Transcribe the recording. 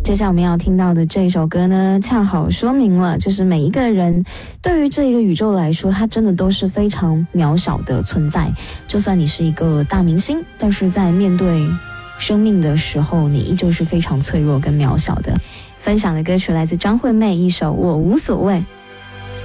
接下来我们要听到的这一首歌呢，恰好说明了，就是每一个人对于这个宇宙来说，它真的都是非常渺小的存在。就算你是一个大明星，但是在面对生命的时候，你依旧是非常脆弱跟渺小的。分享的歌曲来自张惠妹，一首《我无所谓》。